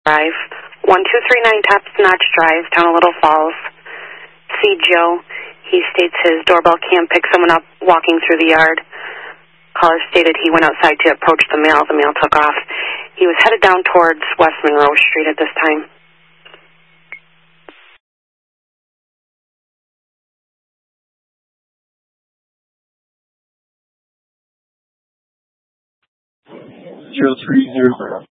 Drive, 1239 Top Notch Drive, Town of Little Falls. See Joe. He states his doorbell cam picked someone up walking through the yard. Caller stated he went outside to approach the mail. The mail took off. He was headed down towards West Monroe Street at this time. 030.